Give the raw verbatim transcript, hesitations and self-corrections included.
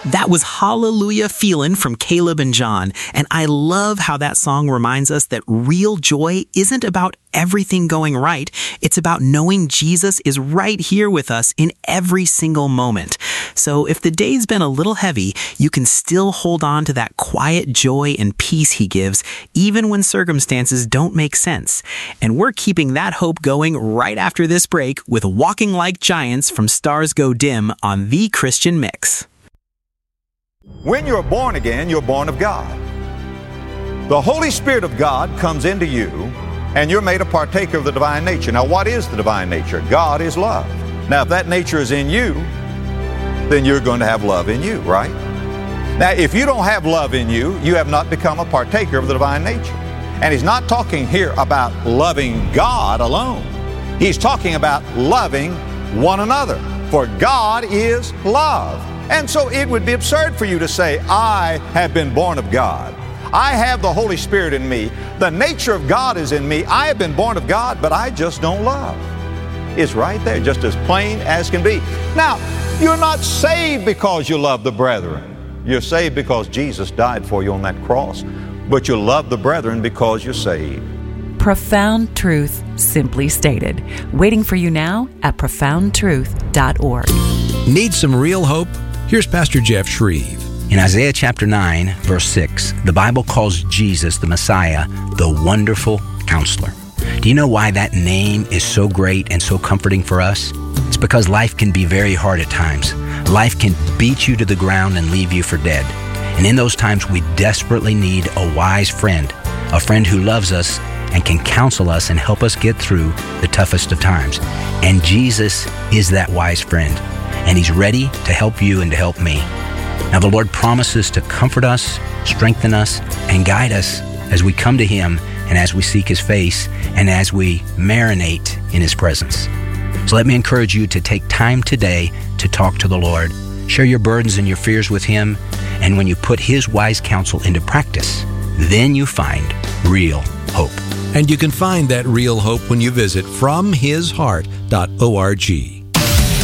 That was Hallelujah Feelin' from Caleb and John, and I love how that song reminds us that real joy isn't about everything going right. It's about knowing Jesus is right here with us in every single moment. So if the day's been a little heavy, you can still hold on to that quiet joy and peace he gives, even when circumstances don't make sense. And we're keeping that hope going right after this break with Walking Like Giants from Stars Go Dim on The Christian Mix. When you're born again, you're born of God. The Holy Spirit of God comes into you, and you're made a partaker of the divine nature. Now, what is the divine nature? God is love. Now, if that nature is in you, then you're going to have love in you, right? Now, if you don't have love in you, you have not become a partaker of the divine nature. And he's not talking here about loving God alone. He's talking about loving one another. For God is love. And so it would be absurd for you to say, I have been born of God. I have the Holy Spirit in me. The nature of God is in me. I have been born of God, but I just don't love. It's right there, just as plain as can be. Now, you're not saved because you love the brethren. You're saved because Jesus died for you on that cross. But you love the brethren because you're saved. Profound truth, simply stated. Waiting for you now at profound truth dot org. Need some real hope? Here's Pastor Jeff Shreve. In Isaiah chapter nine, verse six, the Bible calls Jesus, the Messiah, the Wonderful Counselor. Do you know why that name is so great and so comforting for us? It's because life can be very hard at times. Life can beat you to the ground and leave you for dead. And in those times, we desperately need a wise friend, a friend who loves us and can counsel us and help us get through the toughest of times. And Jesus is that wise friend, and He's ready to help you and to help me. Now, the Lord promises to comfort us, strengthen us, and guide us as we come to Him and as we seek His face and as we marinate in His presence. So let me encourage you to take time today to talk to the Lord. Share your burdens and your fears with Him, and when you put His wise counsel into practice, then you find real hope. And you can find that real hope when you visit from his heart dot org.